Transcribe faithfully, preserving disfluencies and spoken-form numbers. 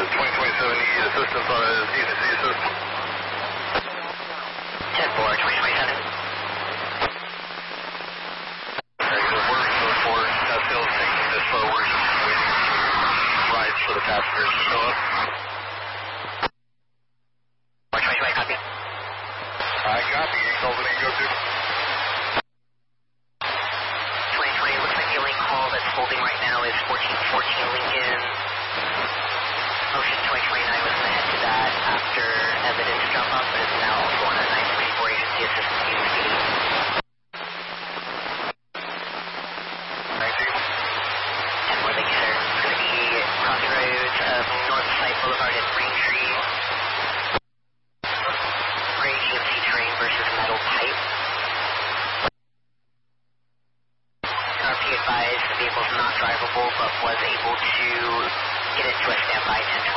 twenty twenty-seven, need assistance on a C C C assist. ten four, twenty twenty-seven. Very good work, so for Nashville taking this forward, waiting to rise for the passengers to show up. four twenty twenty, copy. I copy, Eagles and go to. twenty twenty, looks like the only call that's holding right now is fourteen fourteen Lincoln. Ocean twenty twenty-nine was going to head to that after evidence drop off, but it's now also on a nine three four agency assistance community. Thank you. ten four, thank you, sir. It's going to be crossing roads of Northside Boulevard and Braintree. Gray G M C terrain versus metal pipe. R P advised the vehicle's not drivable, but was able to get into a standby ten twenty.